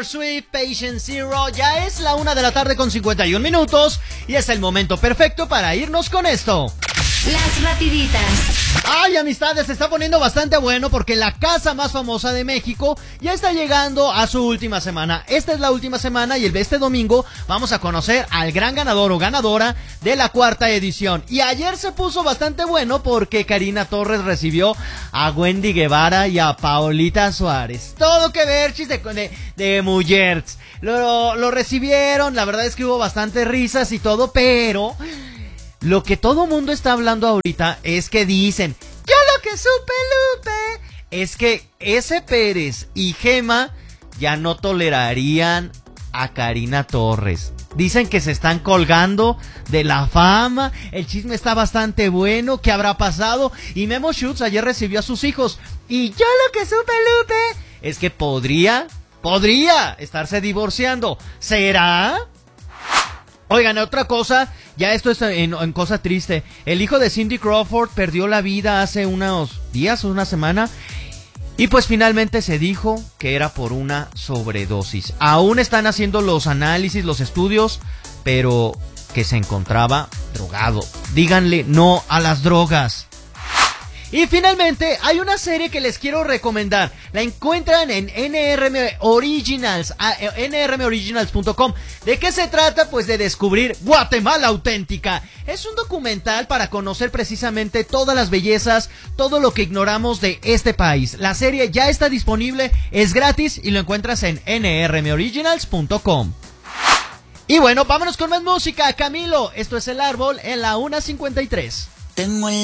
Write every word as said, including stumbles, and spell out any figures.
Taylor Swift, Patient Zero. Ya es la una de la tarde con cincuenta y un minutos y es el momento perfecto para irnos con esto. Las rapiditas. Ay, amistades, se está poniendo bastante bueno porque la casa más famosa de México ya está llegando a su última semana. Esta es la última semana y el este domingo vamos a conocer al gran ganador o ganadora de la cuarta edición. Y ayer se puso bastante bueno porque Karina Torres recibió a Wendy Guevara y a Paolita Suárez. Todo que ver, chis de, de, de mujeres. Lo, lo recibieron, la verdad es que hubo bastantes risas y todo, pero... lo que todo mundo está hablando ahorita es que dicen, yo lo que supe, Lupe, es que ese Pérez y Gema ya no tolerarían a Karina Torres. Dicen que se están colgando de la fama, el chisme está bastante bueno, ¿qué habrá pasado? Y Memo Schutz ayer recibió a sus hijos, y yo lo que supe, Lupe, es que podría, podría estarse divorciando. ¿Será? Oigan, otra cosa, ya esto es en, en cosa triste. El hijo de Cindy Crawford perdió la vida hace unos días, una semana. Y pues finalmente se dijo que era por una sobredosis. Aún están haciendo los análisis, los estudios, pero que se encontraba drogado. Díganle no a las drogas. Y finalmente hay una serie que les quiero recomendar. La encuentran en N R M Originals, N R M originals punto com. ¿De qué se trata? Pues de descubrir Guatemala auténtica. Es un documental para conocer precisamente todas las bellezas, todo lo que ignoramos de este país. La serie ya está disponible, es gratis y lo encuentras en N R M originals punto com. Y bueno, vámonos con más música. Camilo, esto es El Árbol en la una cincuenta y tres. Tengo el